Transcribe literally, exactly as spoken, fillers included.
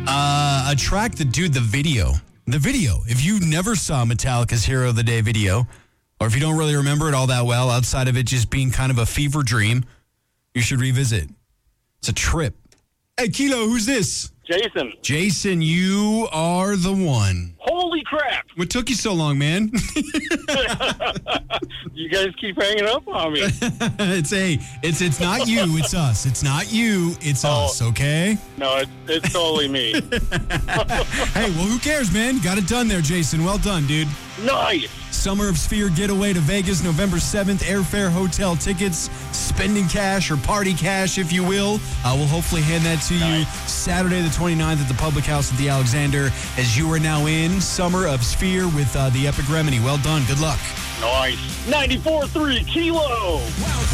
Uh, a track that, dude, the video. The video. If you never saw Metallica's Hero of the Day video, or if you don't really remember it all that well, outside of it just being kind of a fever dream, you should revisit. It's a trip. Hey, Kilo, who's this? Jason. Jason, you are the one. Holy crap. What took you so long, man? You guys keep hanging up on me. it's a, it's it's not you, it's us. It's not you, it's Oh. us, okay? No, it's, it's totally me. Hey, well, who cares, man? Got it done there, Jason. Well done, dude. Nice. Summer of Sphere getaway to Vegas, November seventh. Airfare, hotel tickets, spending cash or party cash, if you will. Uh, we'll hopefully hand that to you Saturday the twenty-ninth at the Public House at the Alexander, as you are now in Summer of Sphere with uh, the Epic Remedy. Well done. Good luck. Nice. ninety-four three Kilo. Wow.